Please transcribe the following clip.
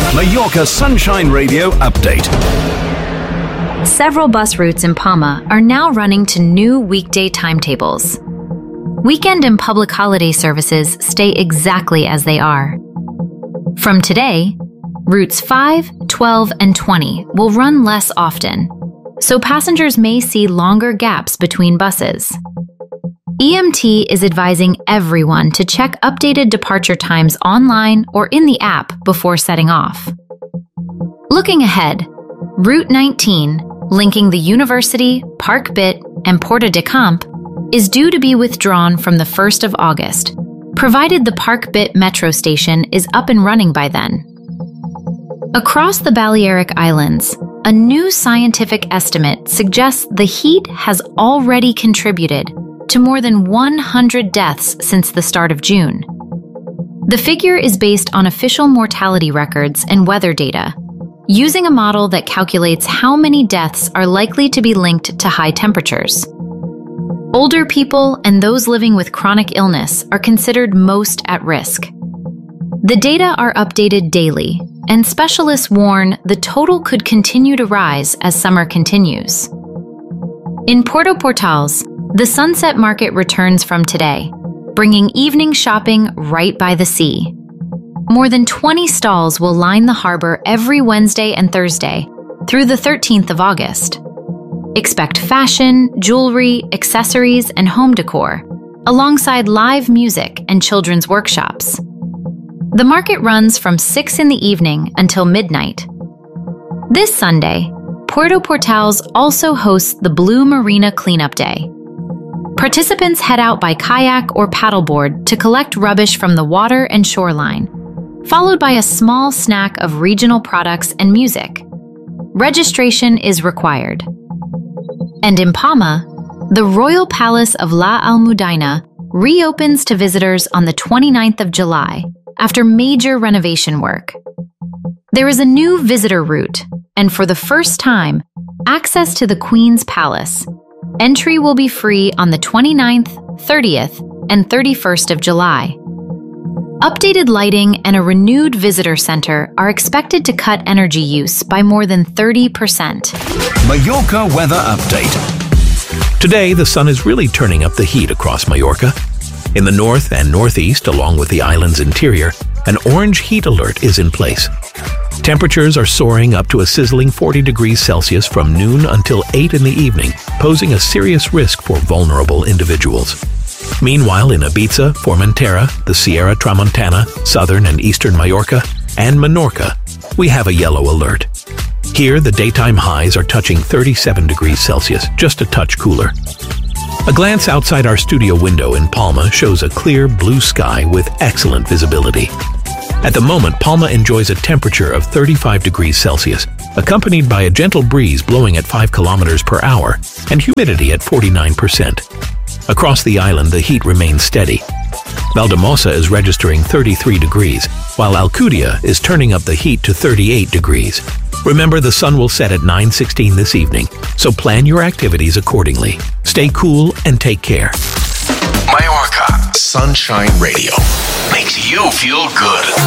Mallorca Sunshine Radio update. Several bus routes in Palma are now running to new weekday timetables. Weekend and public holiday services stay exactly as they are. From today, routes 5, 12, and 20 will run less often, so passengers may see longer gaps between buses. EMT is advising everyone to check updated departure times online or in the app before setting off. Looking ahead, Route 19, linking the University, Parc Bit, and Porta de Camp, is due to be withdrawn from the 1st of August, provided the Parc Bit metro station is up and running by then. Across the Balearic Islands, a new scientific estimate suggests the heat has already contributed to more than 100 deaths since the start of June. The figure is based on official mortality records and weather data, using a model that calculates how many deaths are likely to be linked to high temperatures. Older people and those living with chronic illness are considered most at risk. The data are updated daily, and specialists warn the total could continue to rise as summer continues. In Puerto Portals, the Sunset Market returns from today, bringing evening shopping right by the sea. More than 20 stalls will line the harbor every Wednesday and Thursday through the 13th of August. Expect fashion, jewelry, accessories, and home decor, alongside live music and children's workshops. The market runs from 6 in the evening until midnight. This Sunday, Puerto Portals also hosts the Blue Marina Cleanup Day. Participants head out by kayak or paddleboard to collect rubbish from the water and shoreline, followed by a small snack of regional products and music. Registration is required. And in Palma, the Royal Palace of La Almudena reopens to visitors on the 29th of July after major renovation work. There is a new visitor route, and for the first time, access to the Queen's Palace. Entry will be free on the 29th, 30th, and 31st of July. Updated lighting and a renewed visitor center are expected to cut energy use by more than 30%. Mallorca weather update. Today, the sun is really turning up the heat across Mallorca. In the north and northeast, along with the island's interior, an orange heat alert is in place. Temperatures are soaring up to a sizzling 40 degrees Celsius from noon until 8 in the evening, posing a serious risk for vulnerable individuals. Meanwhile, in Ibiza, Formentera, the Sierra Tramontana, southern and eastern Mallorca, and Menorca, we have a yellow alert. Here, the daytime highs are touching 37 degrees Celsius, just a touch cooler. A glance outside our studio window in Palma shows a clear blue sky with excellent visibility. At the moment, Palma enjoys a temperature of 35 degrees Celsius, accompanied by a gentle breeze blowing at 5 kilometers per hour and humidity at 49%. Across the island, the heat remains steady. Valdemossa is registering 33 degrees, while Alcudia is turning up the heat to 38 degrees. Remember, the sun will set at 9:16 this evening, so plan your activities accordingly. Stay cool and take care. Mallorca Sunshine Radio makes you feel good.